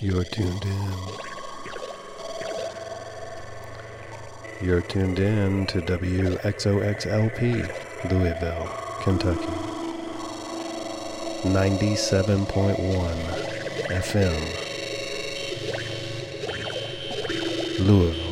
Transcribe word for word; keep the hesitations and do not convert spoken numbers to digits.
You're tuned in. You're tuned in to W X O X L P, Louisville, Kentucky. ninety-seven point one F M, Louisville.